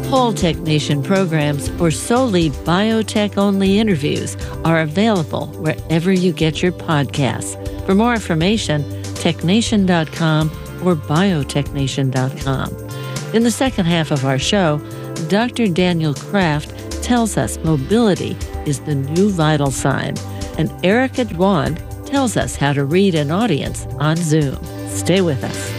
Whole Technation programs or solely biotech-only interviews are available wherever you get your podcasts. For more information, technation.com or biotechnation.com. In the second half of our show, Dr. Daniel Kraft tells us mobility is the new vital sign, and Erica Dwan tells us how to read an audience on Zoom. Stay with us.